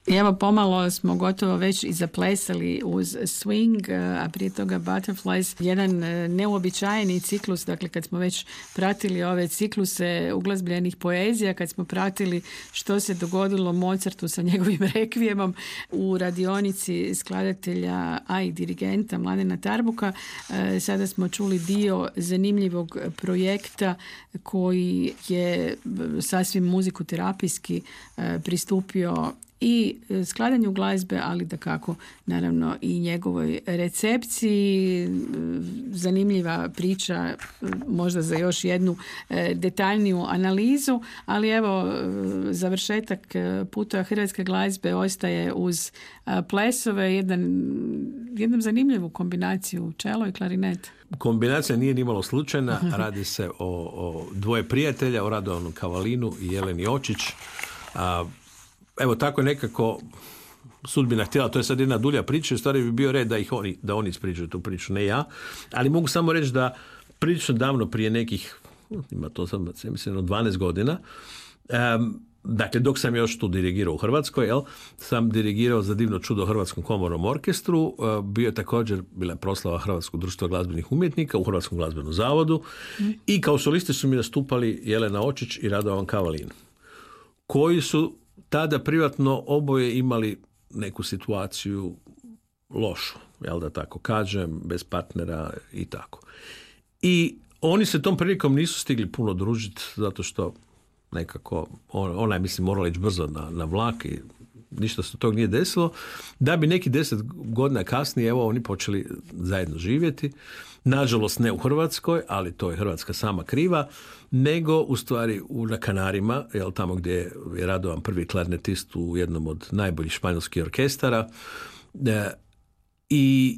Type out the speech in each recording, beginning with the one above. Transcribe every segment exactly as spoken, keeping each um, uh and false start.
I evo pomalo smo gotovo već i zaplesali uz swing, a prije toga Butterflies, jedan neuobičajeni ciklus, dakle kad smo već pratili ove cikluse uglazbljenih poezija, kad smo pratili što se dogodilo Mozartu sa njegovim rekvijemom u radionici skladatelja, a i dirigenta Mladena Tarbuka, sada smo čuli dio zanimljivog projekta koji je sasvim muzikoterapijski pristupio i skladanju glazbe, ali dakako naravno i njegovoj recepciji. Zanimljiva priča, možda za još jednu detaljniju analizu, ali evo završetak puta hrvatske glazbe ostaje uz plesove, jedan, jednu zanimljivu kombinaciju čelo i klarinet. Kombinacija nije nimalo slučajna, radi se o, o dvoje prijatelja, o Radovanu Kavalinu i Jeleni Očić. A, Evo tako je nekako sudbina htjela, to je sad jedna dulja priča, u stvari bi bio red da ih oni, da oni ispričaju tu priču, ne ja, ali mogu samo reći da prilično davno prije nekih, ima to sam mislim dvanaest godina, um, dakle dok sam još tu dirigirao u Hrvatskoj, jel, sam dirigirao za Divno čudo Hrvatskom komorom orkestru, uh, bio je također, bila je proslava Hrvatskog društva glazbenih umjetnika u Hrvatskom glazbenom zavodu mm. i kao solisti su mi nastupali Jelena Očić i Radovan Kavalin, koji su tada privatno oboje imali neku situaciju lošu, jel da tako kažem, bez partnera i tako. I oni se tom prilikom nisu stigli puno družiti, zato što nekako ona je, mislim, morala ići brzo na, na vlak i ništa se tog nije desilo, da bi neki deset godina kasnije, evo, oni počeli zajedno živjeti. Nažalost ne u Hrvatskoj, ali to je Hrvatska sama kriva, nego u stvari u, na Kanarima, jel, tamo gdje je Radovan prvi klarnetist u jednom od najboljih španjolskih orkestara. E, I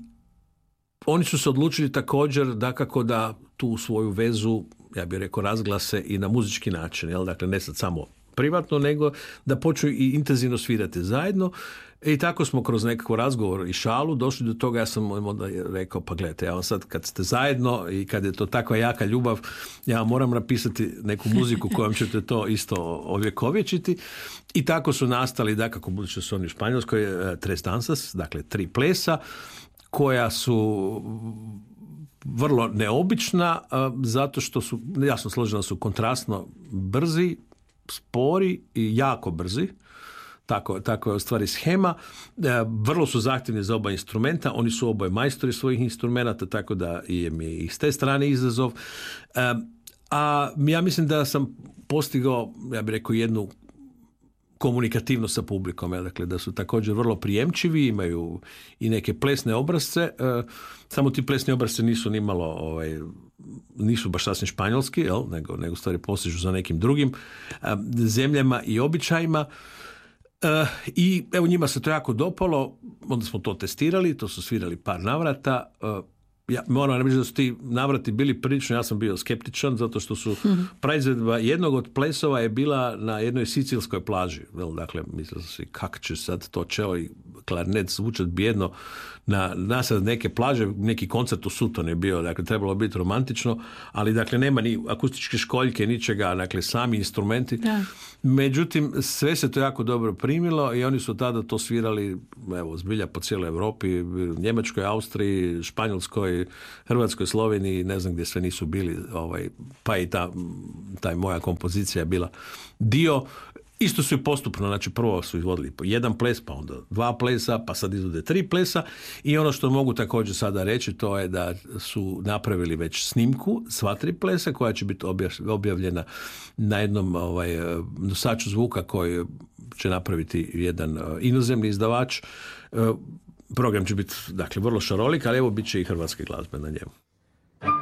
oni su se odlučili također dakako da tu svoju vezu, ja bih rekao, razglase i na muzički način, jel, dakle ne sad samo privatno, nego da počnu i intenzivno svirati zajedno. I tako smo kroz nekakav razgovor i šalu došli do toga. Ja sam onda rekao, pa gledajte, ja vam sad kad ste zajedno i kad je to takva jaka ljubav, ja vam moram napisati neku muziku kojom ćete to isto ovjekovječiti. I tako su nastali, dakako, budući su oni u Španjolskoj, Tres Danzas, dakle tri plesa, koja su vrlo neobična, zato što su, jasno složena, su kontrastno brzi, spori i jako brzi. Tako, tako je u stvari shema. E, vrlo su zahtjevni za oba instrumenta. Oni su oboje majstori svojih instrumenata, tako da je mi i s te strane izazov. E, a ja mislim da sam postigao, ja bih rekao, jednu komunikativnost sa publikom. Ja, dakle, da su također vrlo prijemčivi, imaju i neke plesne obrazce. E, samo ti plesni obrazce nisu nimalo, ovaj, nisu baš sasvim španjolski, jel? Nego, nego stvari postižu za nekim drugim e, zemljama i običajima. Uh, I evo, njima se to jako dopalo, onda smo to testirali, to su svirali par navrata. Uh, ja moram reći da su ti navrati bili prilično, ja sam bio skeptičan, zato što su mm-hmm. praizvedba jednog od plesova je bila na jednoj sicilskoj plaži. Dakle, mislio sam si kako će sad to čelo i klarnet zvučati bijedno na nasad neke plaže, neki koncert u Sutton je bio, dakle trebalo biti romantično, ali dakle nema ni akustičke školjke, ničega, dakle sami instrumenti. Da. Međutim, sve se to jako dobro primilo i oni su tada to svirali, evo, zbilja po cijeloj Europi, Njemačkoj, Austriji, Španjolskoj, Hrvatskoj, Sloveniji, ne znam gdje sve nisu bili, ovaj, pa i ta, ta moja kompozicija je bila dio. Isto su i postupno, znači prvo su izvodili po jedan ples, pa onda dva plesa, pa sad izvode tri plesa i ono što mogu također sada reći, to je da su napravili već snimku sva tri plesa koja će biti objavljena na jednom ovaj, nosaču zvuka koji će napraviti jedan inozemni izdavač. Program će biti, dakle, vrlo šarolik, ali evo bit će i hrvatske glazbe na njemu.